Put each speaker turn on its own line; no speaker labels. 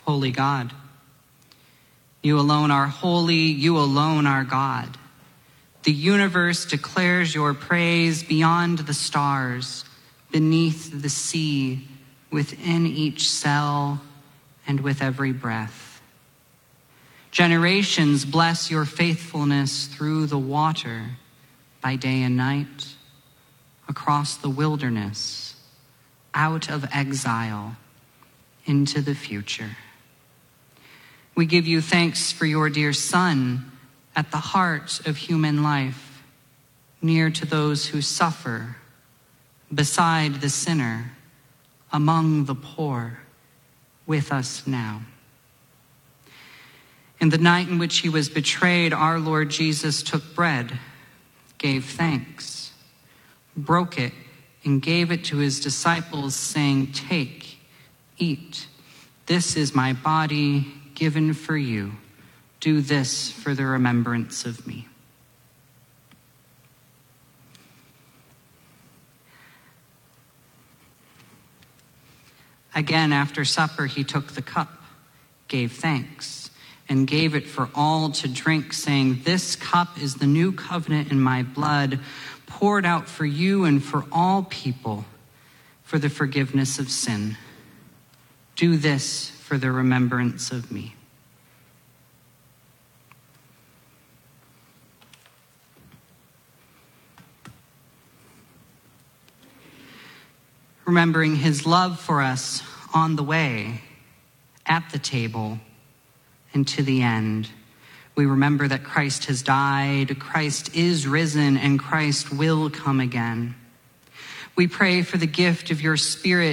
holy God. You alone are holy, you alone are God. The universe declares your praise beyond the stars, beneath the sea, within each cell, and with every breath. Generations bless your faithfulness through the water, by day and night, across the wilderness, out of exile, into the future. We give you thanks for your dear Son at the heart of human life, near to those who suffer, beside the sinner, among the poor, with us now. In the night in which he was betrayed, our Lord Jesus took bread, gave thanks, broke it, and gave it to his disciples, saying, "Take, eat. This is my body given for you. Do this for the remembrance of me." Again, after supper, he took the cup, gave thanks, and gave it for all to drink, saying, "This cup is the new covenant in my blood, poured out for you and for all people for the forgiveness of sin. Do this for the remembrance of me." Remembering his love for us on the way, at the table, and to the end, we remember that Christ has died, Christ is risen, and Christ will come again. We pray for the gift of your Spirit